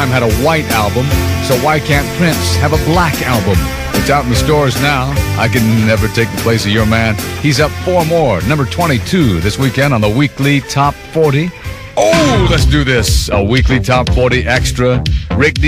time had a white album, so why can't Prince have a black album? It's out in the stores now. I Can Never Take the Place of Your Man. He's up 4 more. Number 22 this weekend on the weekly Top 40. Oh, let's do this. A weekly Top 40 extra. Rick D.